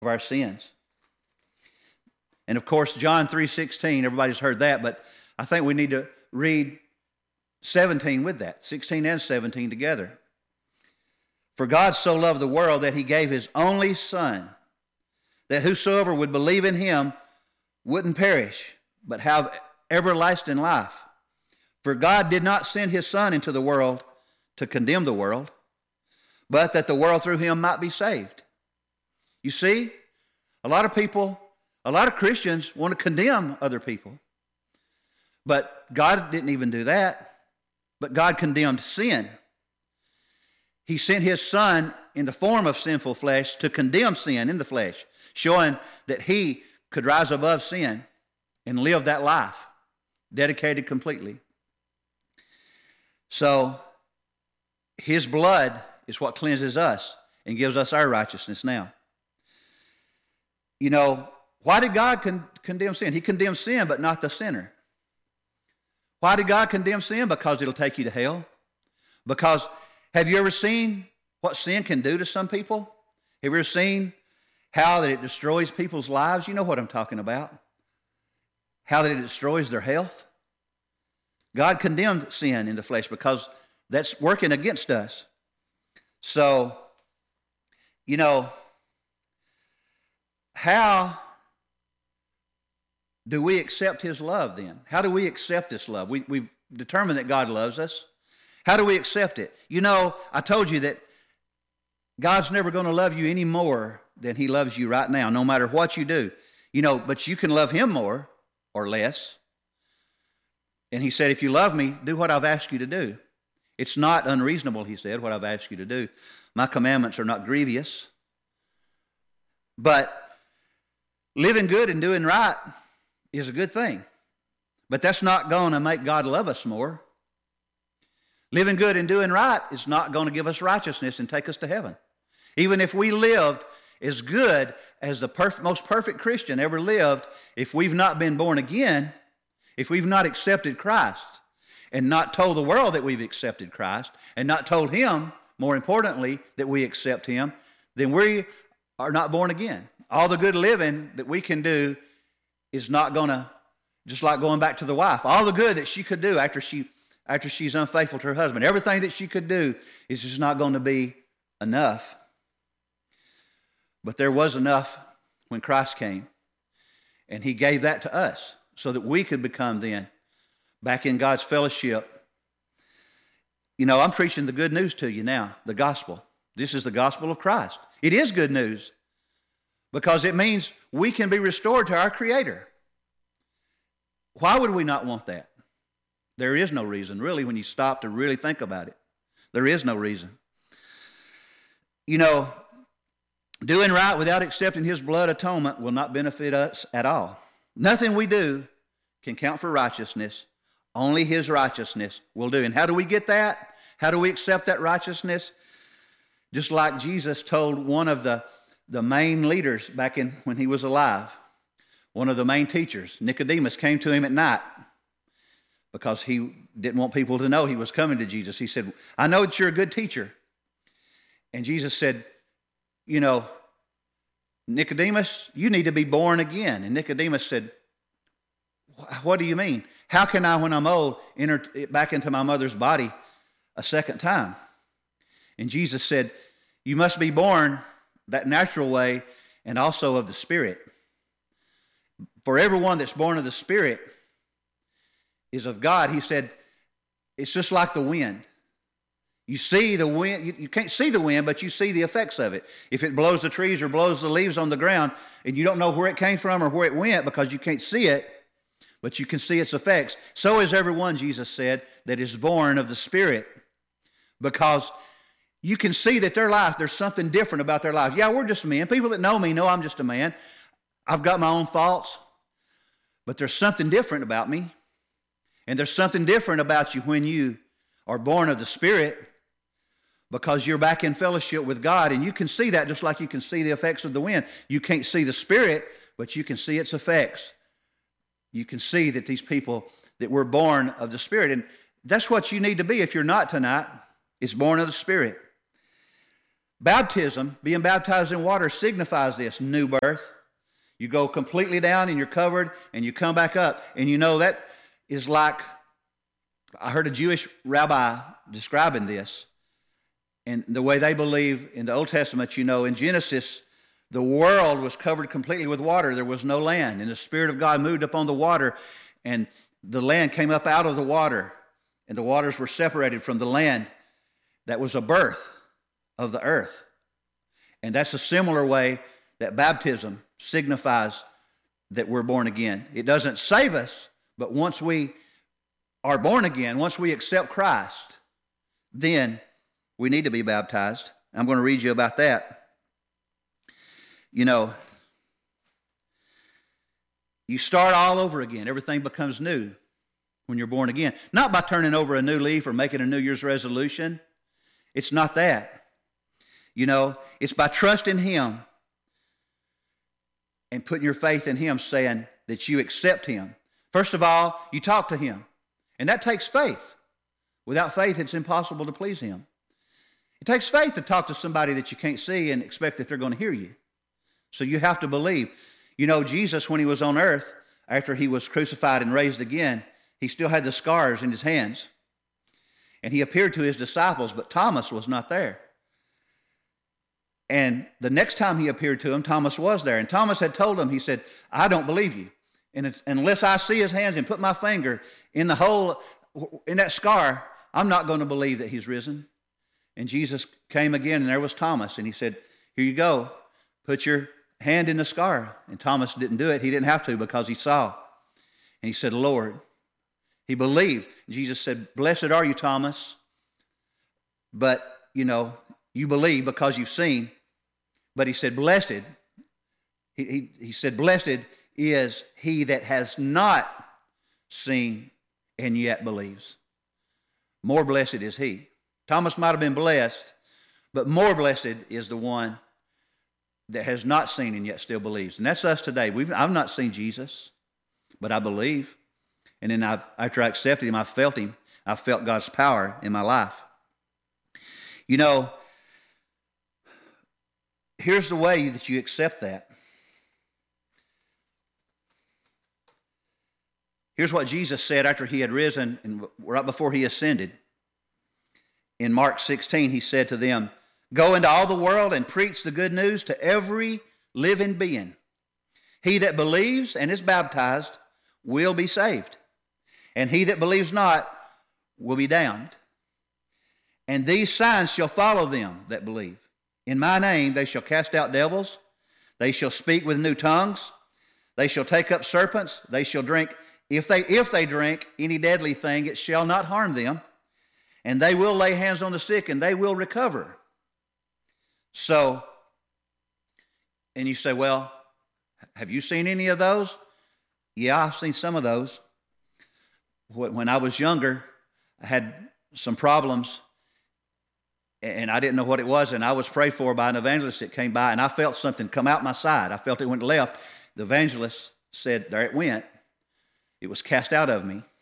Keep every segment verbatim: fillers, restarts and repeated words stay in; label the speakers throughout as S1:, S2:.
S1: of our sins. And of course, John three sixteen, everybody's heard that, but I think we need to read seventeen with that, sixteen and seventeen together. For God so loved the world that he gave his only Son, that whosoever would believe in him wouldn't perish, but have everlasting life. For God did not send his Son into the world to condemn the world, but that the world through him might be saved. You see, a lot of people, a lot of Christians want to condemn other people. But God didn't even do that. But God condemned sin. He sent his Son in the form of sinful flesh to condemn sin in the flesh, showing that he could rise above sin and live that life, dedicated completely. So, his blood is what cleanses us and gives us our righteousness now. You know, why did God con- condemn sin? He condemned sin, but not the sinner. Why did God condemn sin? Because it'll take you to hell. Because, have you ever seen what sin can do to some people? Have you ever seen how that it destroys people's lives? You know what I'm talking about. How that it destroys their health. God condemned sin in the flesh because that's working against us. So, you know, how do we accept his love then? How do we accept this love? We, we've determined that God loves us. How do we accept it? You know, I told you that God's never going to love you any more than he loves you right now, no matter what you do. You know, but you can love him more or less. And he said, if you love me, do what I've asked you to do. It's not unreasonable, he said, what I've asked you to do. My commandments are not grievous. But living good and doing right is a good thing. But that's not going to make God love us more. Living good and doing right is not going to give us righteousness and take us to heaven. Even if we lived as good as the perf- most perfect Christian ever lived, if we've not been born again, if we've not accepted Christ and not told the world that we've accepted Christ and not told him, more importantly, that we accept him, then we are not born again. All the good living that we can do is not going to, just like going back to the wife, all the good that she could do after she after she's unfaithful to her husband, everything that she could do is just not going to be enough. But there was enough when Christ came, and he gave that to us so that we could become then back in God's fellowship. You know, I'm preaching the good news to you now, the gospel. This is the gospel of Christ. It is good news because it means we can be restored to our Creator. Why would we not want that? There is no reason, really, when you stop to really think about it. There is no reason. You know, doing right without accepting his blood atonement will not benefit us at all. Nothing we do can count for righteousness. Only his righteousness will do. And how do we get that? How do we accept that righteousness? Just like Jesus told one of the, the main leaders back in when he was alive, one of the main teachers, Nicodemus, came to him at night because he didn't want people to know he was coming to Jesus. He said, I know that you're a good teacher. And Jesus said, you know, Nicodemus, you need to be born again. And Nicodemus said, what do you mean? How can I, when I'm old, enter back into my mother's body a second time? And Jesus said, you must be born that natural way and also of the Spirit. For everyone that's born of the Spirit is of God. He said, it's just like the wind. You see the wind, you, you can't see the wind, but you see the effects of it. If it blows the trees or blows the leaves on the ground, and you don't know where it came from or where it went because you can't see it, but you can see its effects. So is everyone, Jesus said, that is born of the Spirit. Because you can see that their life, there's something different about their life. Yeah, we're just men. People that know me know I'm just a man. I've got my own faults, but there's something different about me. And there's something different about you when you are born of the Spirit, because you're back in fellowship with God, and you can see that just like you can see the effects of the wind. You can't see the Spirit, but you can see its effects. You can see that these people that were born of the Spirit, and that's what you need to be if you're not tonight, is born of the Spirit. Baptism, being baptized in water, signifies this new birth. You go completely down and you're covered and you come back up. And you know that is like, I heard a Jewish rabbi describing this. And the way they believe in the Old Testament, you know, in Genesis, the world was covered completely with water. There was no land. And the Spirit of God moved upon the water, and the land came up out of the water, and the waters were separated from the land. That was a birth of the earth. And that's a similar way that baptism signifies that we're born again. It doesn't save us, but once we are born again, once we accept Christ, then we need to be baptized. I'm going to read you about that. You know, you start all over again. Everything becomes new when you're born again. Not by turning over a new leaf or making a New Year's resolution. It's not that. You know, it's by trusting Him and putting your faith in Him, saying that you accept Him. First of all, you talk to Him, and that takes faith. Without faith, it's impossible to please Him. It takes faith to talk to somebody that you can't see and expect that they're going to hear you. So you have to believe. You know, Jesus, when He was on earth, after He was crucified and raised again, He still had the scars in His hands. And He appeared to His disciples, but Thomas was not there. And the next time He appeared to him, Thomas was there. And Thomas had told him, he said, I don't believe you. And it's, unless I see His hands and put my finger in the hole, in that scar, I'm not going to believe that He's risen. And Jesus came again, and there was Thomas. And He said, here you go. Put your hand in the scar. And Thomas didn't do it. He didn't have to because he saw. And he said, Lord. He believed. Jesus said, blessed are you, Thomas. But, you know, you believe because you've seen. But He said, blessed. He, he, he said, blessed is he that has not seen and yet believes. More blessed is he. Thomas might have been blessed, but more blessed is the one that has not seen and yet still believes. And that's us today. We've, I've not seen Jesus, but I believe. And then I've, after I accepted Him, I felt Him. I felt God's power in my life. You know, here's the way that you accept that. Here's what Jesus said after He had risen and right before He ascended. In Mark sixteen, He said to them, go into all the world and preach the good news to every living being. He that believes and is baptized will be saved, and he that believes not will be damned. And these signs shall follow them that believe. In my name they shall cast out devils. They shall speak with new tongues. They shall take up serpents. They shall drink, if they, if they drink any deadly thing, it shall not harm them. And they will lay hands on the sick and they will recover. So, and you say, well, have you seen any of those? Yeah, I've seen some of those. When I was younger, I had some problems and I didn't know what it was, and I was prayed for by an evangelist that came by, and I felt something come out my side. I felt it went left. The evangelist said, there it went. It was cast out of me.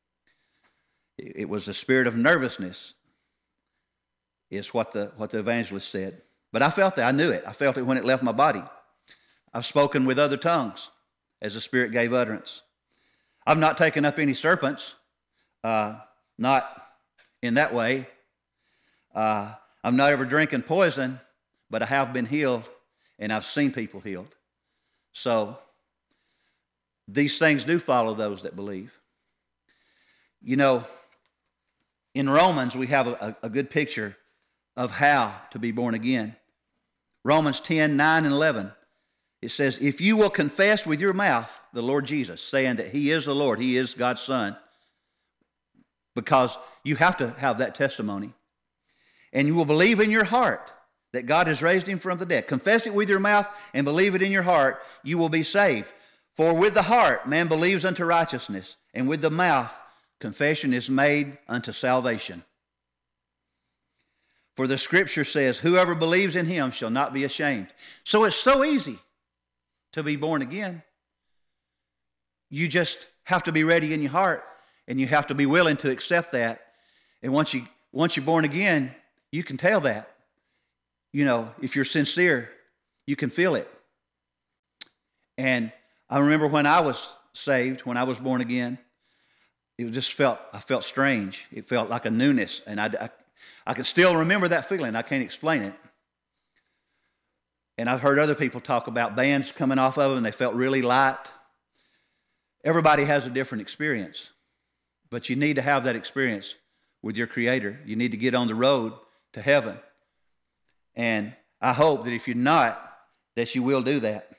S1: It was a spirit of nervousness, is what the, what the evangelist said. But I felt that. I knew it. I felt it when it left my body. I've spoken with other tongues as the Spirit gave utterance. I've not taken up any serpents, uh, not in that way. Uh, I'm not ever drinking poison, but I have been healed, and I've seen people healed. So these things do follow those that believe. You know, in Romans, we have a, a good picture of how to be born again. Romans ten, nine, and eleven. It says, if you will confess with your mouth the Lord Jesus, saying that He is the Lord, He is God's Son, because you have to have that testimony, and you will believe in your heart that God has raised Him from the dead. Confess it with your mouth and believe it in your heart, you will be saved. For with the heart man believes unto righteousness, and with the mouth confession is made unto salvation. For the Scripture says, whoever believes in Him shall not be ashamed. So it's so easy to be born again. You just have to be ready in your heart, and you have to be willing to accept that. And once you once you're born again, you can tell that. you know, if you're sincere, you can feel it. And I remember when I was saved, when I was born again, it just felt, I felt strange. It felt like a newness. And I, I, I can still remember that feeling. I can't explain it. And I've heard other people talk about bands coming off of them, and they felt really light. Everybody has a different experience. But you need to have that experience with your Creator. You need to get on the road to heaven. And I hope that if you're not, that you will do that.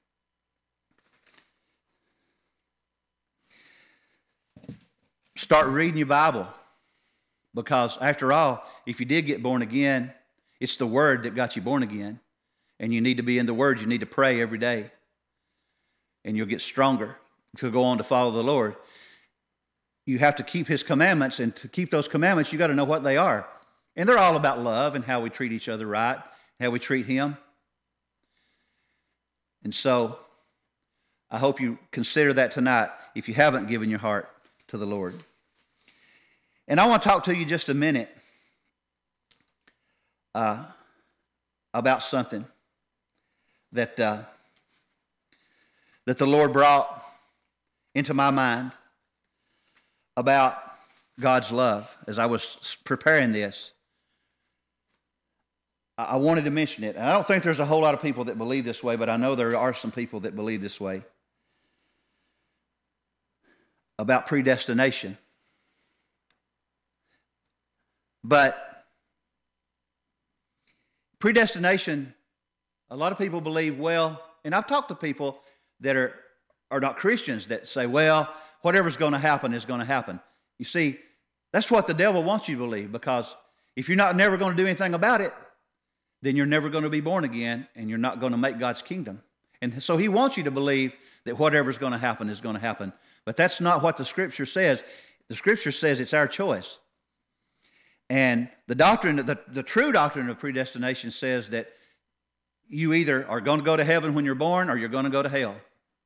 S1: Start reading your Bible, because after all, if you did get born again, it's the Word that got you born again, and you need to be in the Word. You need to pray every day, and you'll get stronger to go on to follow the Lord. You have to keep His commandments, and to keep those commandments, you got to know what they are, and they're all about love and how we treat each other right, how we treat Him. And so, I hope you consider that tonight if you haven't given your heart to the Lord. And I want to talk to you just a minute uh, about something that uh, that the Lord brought into my mind about God's love as I was preparing this. I wanted to mention it. And I don't think there's a whole lot of people that believe this way, but I know there are some people that believe this way about predestination. But predestination, a lot of people believe, well, and I've talked to people that are, are not Christians that say, well, whatever's going to happen is going to happen. You see, that's what the devil wants you to believe, because if you're not never going to do anything about it, then you're never going to be born again, and you're not going to make God's kingdom. And so he wants you to believe that whatever's going to happen is going to happen. But that's not what the Scripture says. The Scripture says it's our choice. And the doctrine, the, the true doctrine of predestination says that you either are going to go to heaven when you're born, or you're going to go to hell.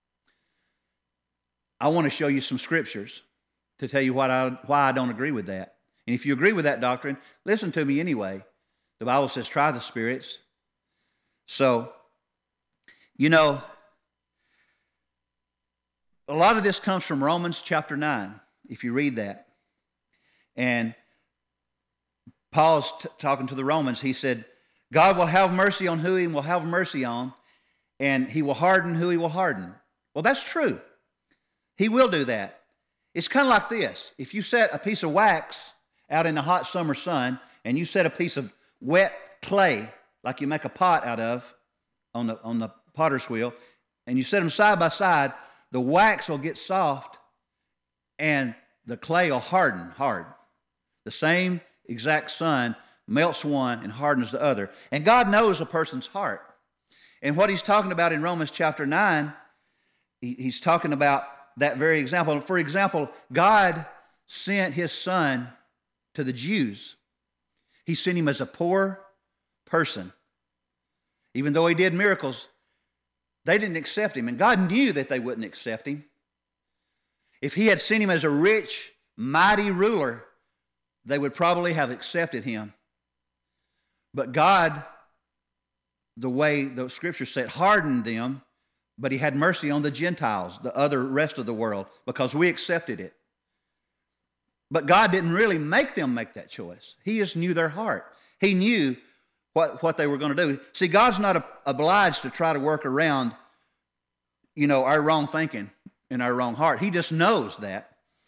S1: I want to show you some scriptures to tell you what I, why I don't agree with that. And if you agree with that doctrine, listen to me anyway. The Bible says, try the spirits. So, you know, a lot of this comes from Romans chapter nine, if you read that. And Paul's t- talking to the Romans. He said, God will have mercy on who he will have mercy on, and he will harden who he will harden. Well, that's true. He will do that. It's kind of like this. If you set a piece of wax out in the hot summer sun, and you set a piece of wet clay, like you make a pot out of on the, on the potter's wheel, and you set them side by side, the wax will get soft, and the clay will harden hard. The same exact sun melts one and hardens the other. And God knows a person's heart. And what he's talking about in Romans chapter nine, he, he's talking about that very example. For example, God sent his son to the Jews. He sent him as a poor person. Even though he did miracles, they didn't accept him. And God knew that they wouldn't accept him. If he had sent him as a rich, mighty ruler, they would probably have accepted him. But God, the way the Scripture said, hardened them, but he had mercy on the Gentiles, the other rest of the world, because we accepted it. But God didn't really make them make that choice. He just knew their heart. He knew what, what they were going to do. See, God's not a, obliged to try to work around, you know, our wrong thinking and our wrong heart. He just knows that.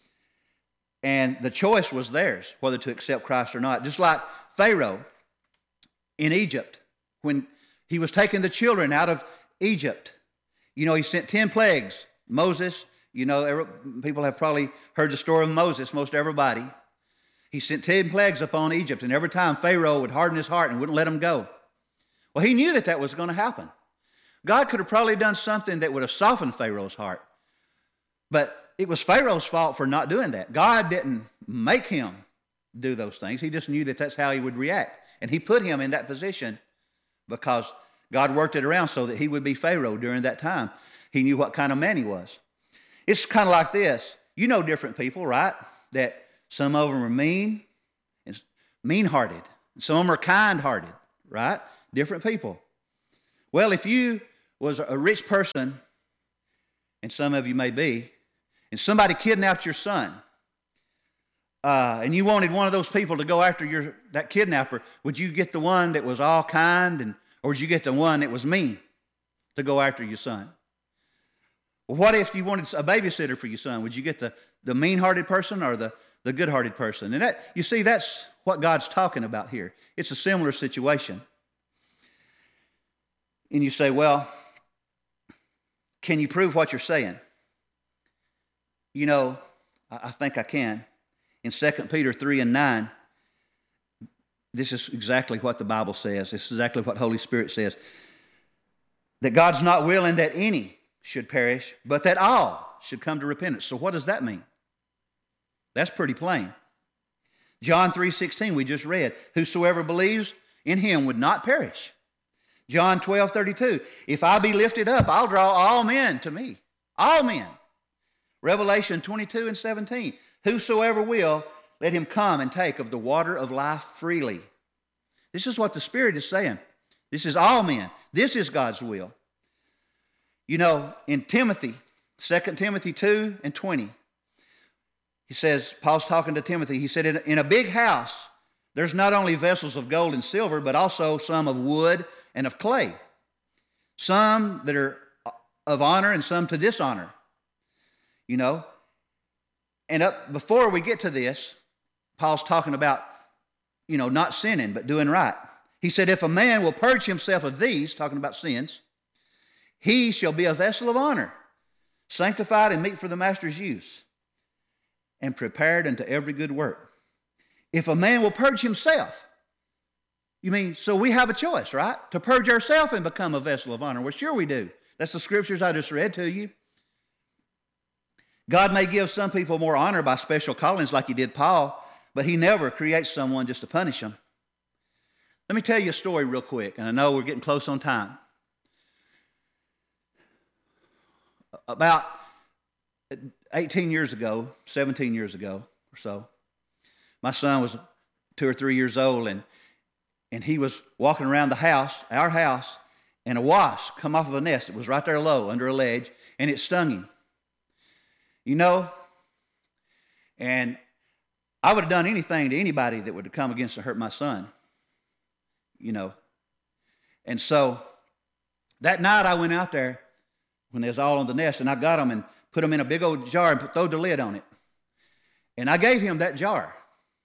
S1: And the choice was theirs, whether to accept Christ or not. Just like Pharaoh in Egypt, when he was taking the children out of Egypt. You know, he sent ten plagues. Moses, you know, every, people have probably heard the story of Moses, most everybody. He sent ten plagues upon Egypt, and every time Pharaoh would harden his heart and wouldn't let him go. Well, he knew that that was going to happen. God could have probably done something that would have softened Pharaoh's heart. But it was Pharaoh's fault for not doing that. God didn't make him do those things. He just knew that that's how he would react. And he put him in that position because God worked it around so that he would be Pharaoh during that time. He knew what kind of man he was. It's kind of like this. You know different people, right? That some of them are mean, and mean-hearted. Some of them are kind-hearted, right? different people. Well, if you was a rich person, and some of you may be, and somebody kidnapped your son, uh, and you wanted one of those people to go after your that kidnapper, would you get the one that was all kind, and or would you get the one that was mean to go after your son? Well, what if you wanted a babysitter for your son? Would you get the, the mean-hearted person or the, the good-hearted person? And that, you see, that's what God's talking about here. It's a similar situation. And you say, well, can you prove what you're saying? You know, I, I think I can. In Second Peter three and nine, this is exactly what the Bible says. This is exactly what Holy Spirit says. That God's not willing that any should perish, but that all should come to repentance. So what does that mean? That's pretty plain. John three sixteen, we just read, whosoever believes in him would not perish. John twelve thirty-two, if I be lifted up, I'll draw all men to me. All men. Revelation twenty-two and seventeen, whosoever will, let him come and take of the water of life freely. This is what the Spirit is saying. This is all men. This is God's will. You know, in Timothy, Second Timothy two and twenty, he says, Paul's talking to Timothy, he said, in, in a big house, there's not only vessels of gold and silver, but also some of wood and of clay. Some that are of honor and some to dishonor. You know, and up before we get to this, Paul's talking about, you know, not sinning, but doing right. He said, if a man will purge himself of these, talking about sins, he shall be a vessel of honor, sanctified and meet for the master's use, and prepared unto every good work. If a man will purge himself, you mean, so we have a choice, right? To purge ourselves and become a vessel of honor. Well, sure we do. That's the scriptures I just read to you. God may give some people more honor by special callings like he did Paul, but he never creates someone just to punish them. Let me tell you a story real quick, and I know we're getting close on time. About eighteen years ago, seventeen years ago or so, my son was two or three years old, and, and he was walking around the house, our house, and a wasp come off of a nest. It was right there low under a ledge, and it stung him. You know, and I would have done anything to anybody that would have come against to hurt my son, you know. And so that night I went out there when they was all on the nest, and I got them and put them in a big old jar and put, threw the lid on it. And I gave him that jar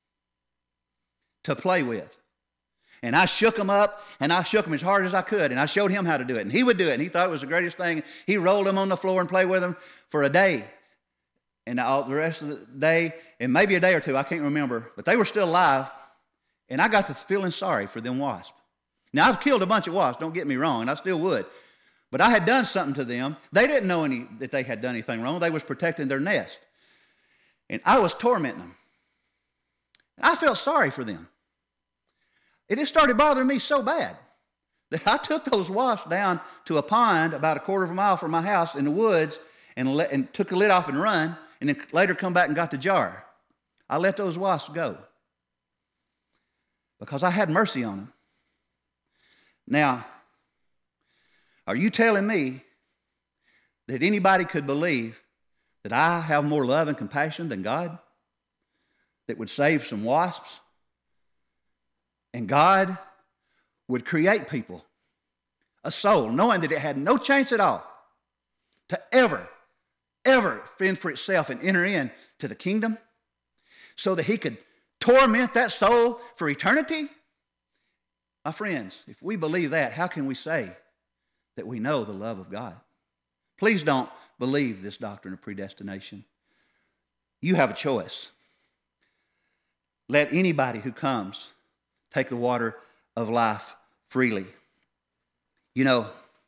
S1: to play with. And I shook him up, and I shook him as hard as I could, and I showed him how to do it. And he would do it, and he thought it was the greatest thing. He rolled them on the floor and played with them for a day. And all the rest of the day, and maybe a day or two, I can't remember, but they were still alive, and I got to feeling sorry for them wasps. Now, I've killed a bunch of wasps, don't get me wrong, and I still would. But I had done something to them. They didn't know any that they had done anything wrong. They was protecting their nest. And I was tormenting them. And I felt sorry for them. It just started bothering me so bad that I took those wasps down to a pond about a quarter of a mile from my house in the woods and, let, and took the lid off and run, and then later come back and got the jar. I let those wasps go because I had mercy on them. Now, are you telling me that anybody could believe that I have more love and compassion than God that would save some wasps? And God would create people, a soul, knowing that it had no chance at all to ever, ever fend for itself and enter in to the kingdom so that he could torment that soul for eternity? My friends, if we believe that, how can we say that we know the love of God? Please don't believe this doctrine of predestination. You have a choice. Let anybody who comes take the water of life freely. You know,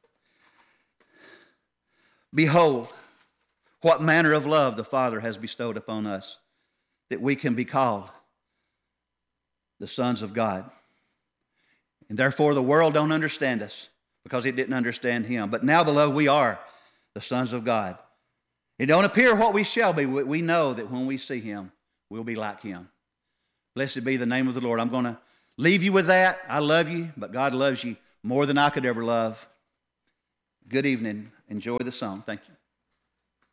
S1: behold, what manner of love the Father has bestowed upon us, that we can be called the sons of God. And therefore the world don't understand us because it didn't understand him. But now, beloved, we are the sons of God. It don't appear what we shall be. We know that when we see him, we'll be like him. Blessed be the name of the Lord. I'm going to leave you with that. I love you, but God loves you more than I could ever love. Good evening. Enjoy the song. Thank you.